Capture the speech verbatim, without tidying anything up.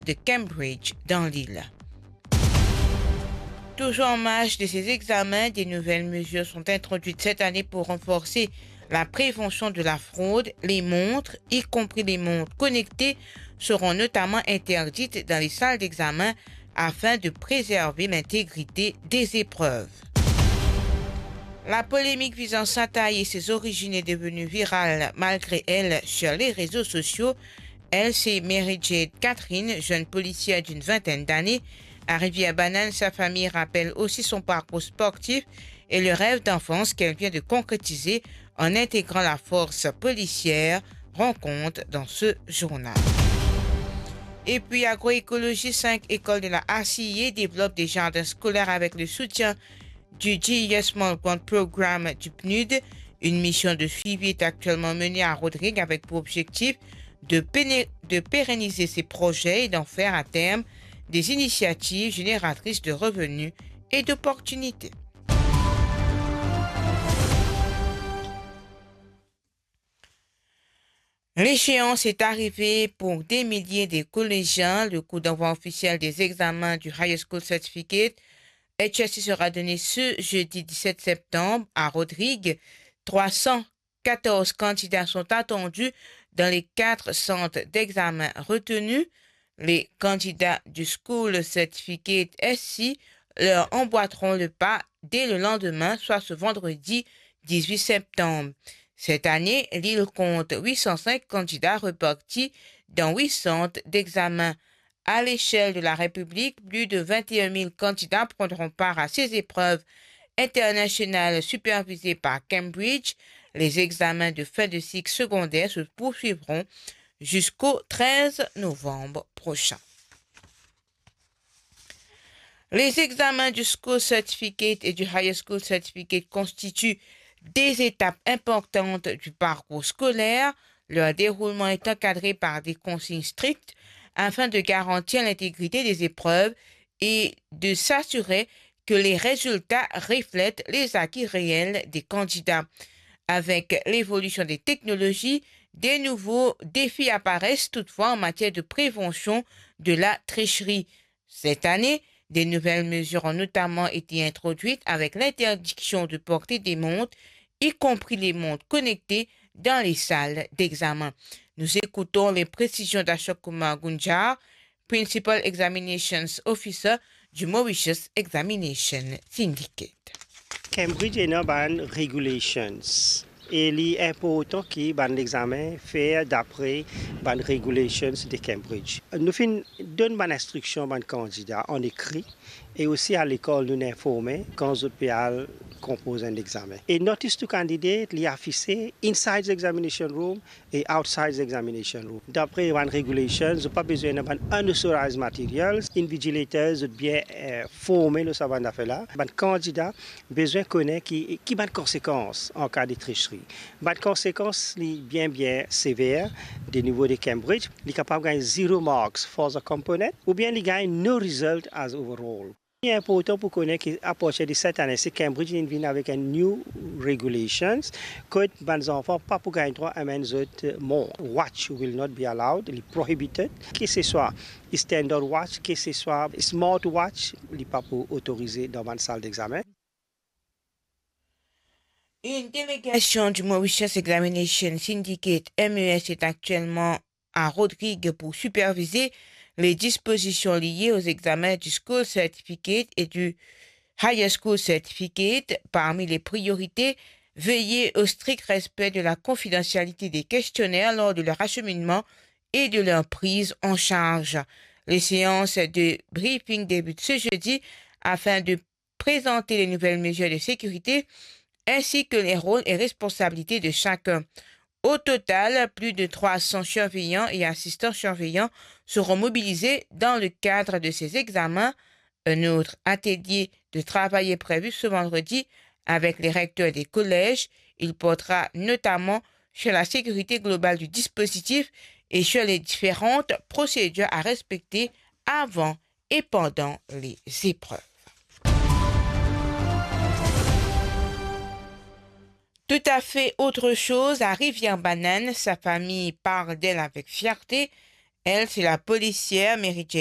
de Cambridge dans l'île. Toujours en marge de ces examens, des nouvelles mesures sont introduites cette année pour renforcer la prévention de la fraude. Les montres, y compris les montres connectées, seront notamment interdites dans les salles d'examen afin de préserver l'intégrité des épreuves. La polémique visant Santa et ses origines est devenue virale malgré elle sur les réseaux sociaux. Elle, c'est Mary Jade Catherine, jeune policière d'une vingtaine d'années. Arrivée à Banane, sa famille rappelle aussi son parcours sportif et le rêve d'enfance qu'elle vient de concrétiser en intégrant la force policière, rend compte dans ce journal. Et puis, agroécologie, cinq écoles de la A C I A développent des jardins scolaires avec le soutien du G E S Small Grant Programme du P N U D. Une mission de suivi est actuellement menée à Rodrigue avec pour objectif de, péné- de pérenniser ces projets et d'en faire à terme des initiatives génératrices de revenus et d'opportunités. L'échéance est arrivée pour des milliers de collégiens. Le coup d'envoi officiel des examens du High School Certificate H S C sera donné ce jeudi dix-sept septembre à Rodrigue. trois cent quatorze candidats sont attendus dans les quatre centres d'examen retenus. Les candidats du School Certificate S C leur emboîteront le pas dès le lendemain, soit ce vendredi dix-huit septembre. Cette année, l'île compte huit cent cinq candidats repartis dans huit centres d'examen. À l'échelle de la République, plus de vingt et un mille candidats prendront part à ces épreuves internationales supervisées par Cambridge. Les examens de fin de cycle secondaire se poursuivront jusqu'au treize novembre prochain. Les examens du School Certificate et du High School Certificate constituent des étapes importantes du parcours scolaire. Leur déroulement est encadré par des consignes strictes afin de garantir l'intégrité des épreuves et de s'assurer que les résultats reflètent les acquis réels des candidats. Avec l'évolution des technologies, des nouveaux défis apparaissent toutefois en matière de prévention de la tricherie. Cette année, des nouvelles mesures ont notamment été introduites avec l'interdiction de porter des montres, y compris les montres connectées, dans les salles d'examen. Nous écoutons les précisions d'Ashok Kumar Gunjar, Principal Examinations Officer du Mauritius Examination Syndicate. Cambridge a ban regulations. Et il est important que l'examen fait d'après les regulations de Cambridge. Nous donnons des instructions aux candidats en écrit et aussi à l'école nous informer quand ils peuvent composer un examen. Et notice to candidate li affiché inside the examination room et outside the examination room. D'après les regulations, vous n'avez pas besoin d'un unauthorized materials. Invigilators sont bien euh, formés le savant d'affaires là. Les candidats besoin connaître qui qui les conséquences en cas de tricherie. Les conséquences sont bien bien sévères du niveau de Cambridge. Ils sont capables de gagner zero marks for the component ou bien ils gagnent no result as overall. Il est important pour connaître qu'à partir de cette année, c'est Cambridge qui vient avec une new regulations que les enfants pas pour gagner droit à un autre monde. Watch will not be allowed, il est prohibited. Que ce soit standard watch, que ce soit smart watch, il n'est pas pour autoriser dans une salle d'examen. Une délégation du Mauritius Examination Syndicate M E S est actuellement à Rodrigue pour superviser les dispositions liées aux examens du School Certificate et du High School Certificate. Parmi les priorités, veiller au strict respect de la confidentialité des questionnaires lors de leur acheminement et de leur prise en charge. Les séances de briefing débutent ce jeudi afin de présenter les nouvelles mesures de sécurité ainsi que les rôles et responsabilités de chacun. Au total, plus de trois cents surveillants et assistants surveillants seront mobilisés dans le cadre de ces examens. Un autre atelier de travail est prévu ce vendredi avec les recteurs des collèges. Il portera notamment sur la sécurité globale du dispositif et sur les différentes procédures à respecter avant et pendant les épreuves. Tout à fait autre chose, à Rivière-Banane, sa famille parle d'elle avec fierté. Elle, c'est la policière Mary Jane.